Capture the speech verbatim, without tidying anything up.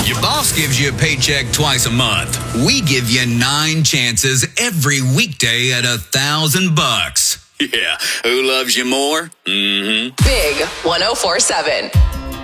Your boss gives you a paycheck twice a month. We give you nine chances every weekday at a thousand bucks. Yeah, who loves you more? Mm-hmm. Big one oh four seven.